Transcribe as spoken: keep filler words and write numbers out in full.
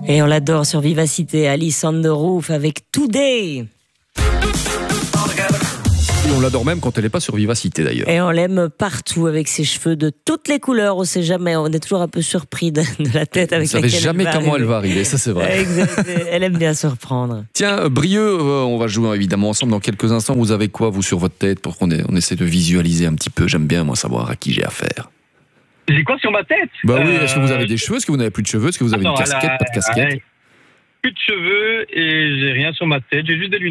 Et on l'adore sur Vivacité, Alice on the Roof avec Today. Et on l'adore même quand elle n'est pas sur Vivacité d'ailleurs. Et on l'aime partout avec ses cheveux de toutes les couleurs. On ne sait jamais, on est toujours un peu surpris de, de la tête avec laquelle elle va. On ne savait jamais comment elle va arriver, ça c'est vrai. Exact. Elle aime bien surprendre. Tiens, Brieux, on va jouer évidemment ensemble dans quelques instants. Vous avez quoi vous sur votre tête pour qu'on ait, on essaie de visualiser un petit peu? J'aime bien moi savoir à qui j'ai affaire. J'ai quoi sur ma tête? Bah oui, euh... est-ce que vous avez des cheveux? Est-ce que vous n'avez plus de cheveux? Est-ce que vous avez Attends, une casquette? la... Pas de casquette? Plus de cheveux et j'ai rien sur ma tête, j'ai juste des lunettes.